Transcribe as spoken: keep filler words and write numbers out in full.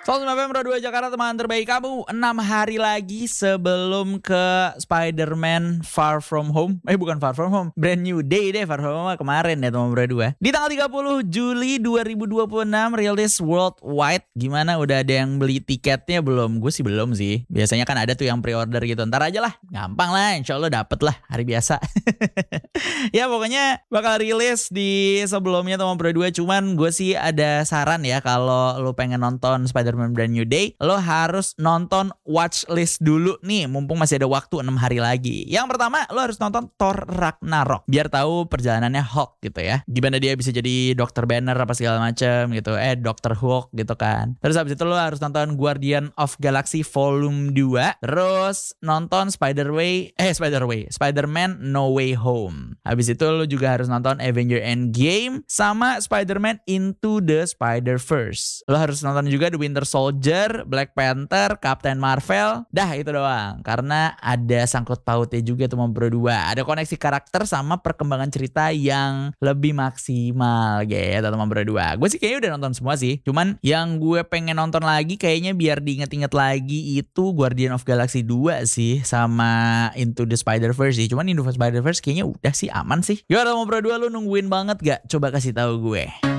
seratus lima F M Pro dua Jakarta, teman terbaik kamu. enam hari lagi sebelum ke Spider-Man Far From Home. Eh bukan Far From Home, Brand New Day deh. Far From Home kemarin ya teman Pro dua. Di tanggal tiga puluh Juli dua ribu dua puluh enam rilis worldwide. Gimana, udah ada yang beli tiketnya belum? Gue sih belum sih. Biasanya kan ada tuh yang pre-order gitu. Ntar aja lah, gampang lah, insya Allah dapet lah hari biasa. Ya pokoknya bakal rilis di sebelumnya teman Pro dua. Cuman gue sih ada saran ya, kalau lo pengen nonton Spider-Man Brand New Day, lo harus nonton watchlist dulu nih, mumpung masih ada waktu enam hari lagi. Yang pertama, lo harus nonton Thor Ragnarok biar tahu perjalanannya Hulk gitu ya. Gimana dia bisa jadi Dokter Banner apa segala macam gitu. Eh Dokter Hulk gitu kan. Terus habis itu lo harus nonton Guardian of Galaxy Volume dua. Terus nonton Spider-Way eh Spider-Way, Spider-Man No Way Home. Habis itu lo juga harus nonton Avenger Endgame sama Spider-Man Into the Spider-Verse. Lo harus nonton juga The Winter Soldier, Black Panther, Captain Marvel. Dah itu doang. Karena ada sangkut pautnya juga tuh Bro dua. Ada koneksi karakter sama perkembangan cerita yang lebih maksimal gitu teman Bro dua. Gue sih kayaknya udah nonton semua sih. Cuman yang gue pengen nonton lagi kayaknya biar diinget-inget lagi itu Guardian of Galaxy dua sih, sama Into the Spider-Verse sih. Cuman Into the Spider-Verse kayaknya udah sih aman sih. Gimana teman Bro dua, lu nungguin banget gak? Coba kasih tahu gue.